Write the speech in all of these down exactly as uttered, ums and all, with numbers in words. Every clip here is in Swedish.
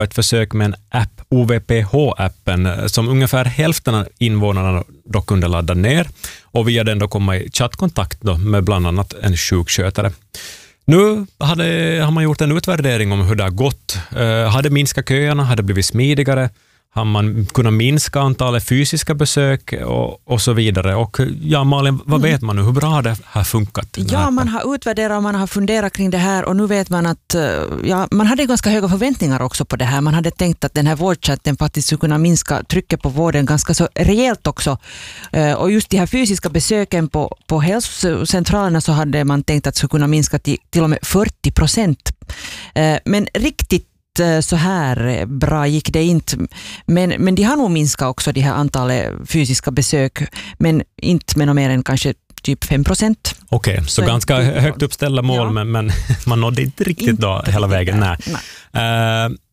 ett försök med en app, O V P H-appen, som ungefär hälften av invånarna då kunde ladda ner och via den då komma i chattkontakt då med bland annat en sjukskötare. Nu hade, har man gjort en utvärdering om hur det har gått. Uh, hade minskat köerna, hade blivit smidigare, har man kunnat minska antalet fysiska besök och, och så vidare. Och ja, Malin, vad mm. vet man nu? Hur bra det har funkat? Ja, man har utvärderat och man har funderat kring det här och nu vet man att ja, man hade ganska höga förväntningar också på det här. Man hade tänkt att den här vårdchatten faktiskt skulle kunna minska trycket på vården ganska så rejält också. Och just de här fysiska besöken på, på hälsocentralerna så hade man tänkt att det skulle kunna minska till, till och med fyrtio procent. Men riktigt så här bra gick det inte. Men, men de har nog minskat också det här antalet fysiska besök, men inte med mer än kanske typ fem procent. Okej, okay, så, så ganska det, högt uppställda mål, ja. men, men man nådde inte riktigt inte då hela vägen. Nej. Nej. Uh,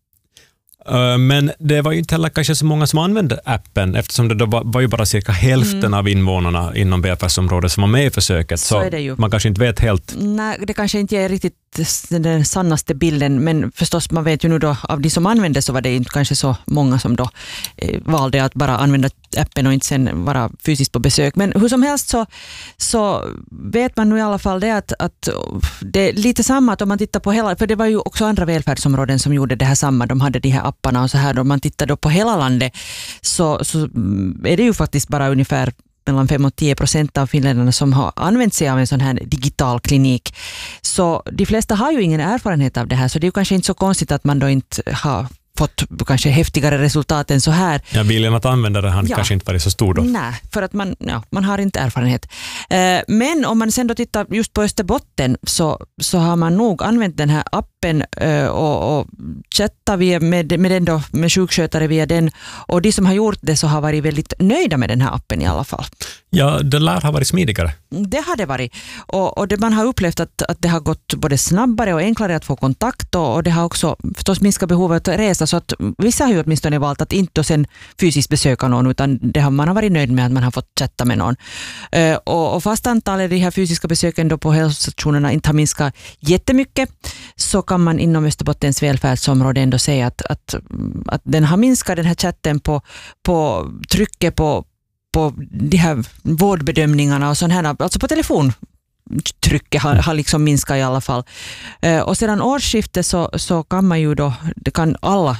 uh, men det var ju inte heller kanske så många som använde appen, eftersom det då var, var ju bara cirka hälften mm. av invånarna inom B F S-området som var med i försöket. Så, så är det ju. Man kanske inte vet helt. Nej, det kanske inte är riktigt den sannaste bilden, men förstås man vet ju nu då av de som använde så var det inte kanske så många som då eh, valde att bara använda appen och inte sen vara fysiskt på besök. Men hur som helst så, så vet man nu i alla fall det att, att det är lite samma att om man tittar på hela, för det var ju också andra välfärdsområden som gjorde det här samma, de hade de här apparna och så här, om man tittar då på hela landet så, så är det ju faktiskt bara ungefär mellan fem och tio procent av finländarna som har använt sig av en sån här digital klinik. Så de flesta har ju ingen erfarenhet av det här, så det är ju kanske inte så konstigt att man då inte har fått kanske häftigare resultat än så här. Ja, viljan att använda det har ja. kanske inte varit så stor då. Nej, för att man, ja, man har inte erfarenhet. Eh, men om man sen då tittar just på Österbotten så, så har man nog använt den här appen eh, och, och chattat via med, med, den då, med sjukskötare via den. Och de som har gjort det så har varit väldigt nöjda med den här appen i alla fall. Ja, det lär ha varit smidigare. Det har det varit. Och, och det, man har upplevt att, att det har gått både snabbare och enklare att få kontakt och, och det har också förstås minskat behovet att resa, så att vissa har ju åtminstone valt att inte sen fysiskt besöka någon, utan det har, man har varit nöjd med att man har fått chatta med någon. Uh, och, och fast antalet de här fysiska besöken då på hälsostationerna inte har minskat jättemycket, så kan man inom Österbottens välfärdsområde ändå säga att, att, att den har minskat, den här chatten på, på trycket på på de här vårdbedömningarna och sån här, alltså på telefontrycket har, har liksom minskat i alla fall. Eh, och sedan årsskiftet så, så kan man ju då, det kan alla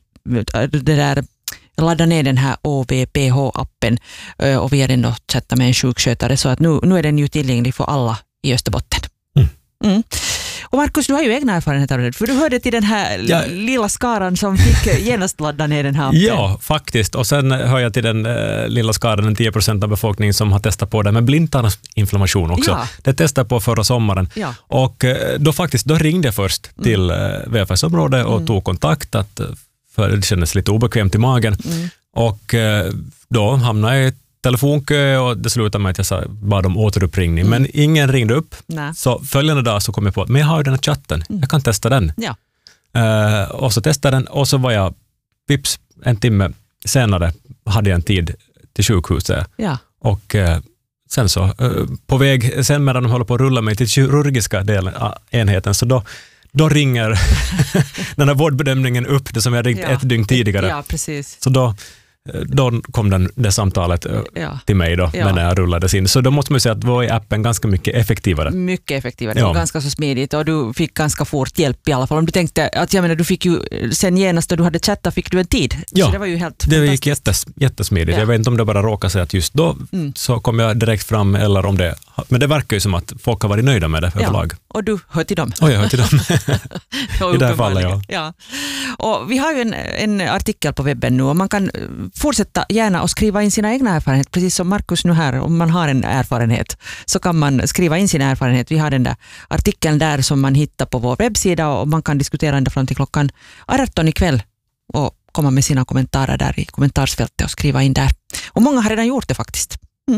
det där ladda ner den här O V P H-appen eh, och via den då chatta med en sjukskötare, så att nu, nu är den ju tillgänglig för alla i Österbotten. Mm. Mm. Och Markus, du har ju egna erfarenheter av det, för du hörde till den här ja. lilla skaran som fick genast ladda ner den här appen. Ja, faktiskt. Och sen hör jag till den äh, lilla skaran, den tio procent av befolkningen som har testat på det med blindtarmsinflammation också. Ja. Det testade på förra sommaren. Ja. Och äh, då faktiskt, då ringde jag först mm. till äh, välfärdsområdet och mm. tog kontakt, att, för det kändes lite obekvämt i magen. Mm. Och äh, då hamnade jag i telefonkö och det slutade med att jag sa, bad om återuppringning. Mm. Men ingen ringde upp. Nä. Så följande dag så kom jag på att men jag har ju den här chatten. Mm. Jag kan testa den. Ja. Uh, och så testade den och så var jag vips, en timme senare hade jag en tid till sjukhuset. Ja. Och uh, sen så uh, på väg, sen medan de håller på att rulla mig till kirurgiska delen, uh, enheten, så då Då ringer den här vårdbedömningen upp, det som jag ringt ja. ett dygn tidigare. Ja, precis. Så då Då kom den, det samtalet ja. till mig då, ja. när jag rullades in. Så då måste man säga att då är appen ganska mycket effektivare. Mycket effektivare ja. och ganska så smidigt. Och du fick ganska fort hjälp i alla fall. Om du tänkte att jag menar, du fick ju sen genast när du hade chattat fick du en tid. Ja, så det var ju helt det gick jättes, jättesmidigt. Ja. Jag vet inte om det bara råkade sig att just då mm. så kom jag direkt fram eller om det. Men det verkar ju som att folk har varit nöjda med det överlag. Ja. Och du hör till dem. Och jag hör till dem. I det här fallet, ja. ja. Och vi har ju en, en artikel på webben nu och man kan fortsätta gärna och skriva in sina egna erfarenheter, precis som Markus nu här. Om man har en erfarenhet så kan man skriva in sin erfarenhet. Vi har den där artikeln där som man hittar på vår webbsida och man kan diskutera ända fram till klockan arton ikväll och komma med sina kommentarer där i kommentarsfältet och skriva in där. Och många har redan gjort det faktiskt.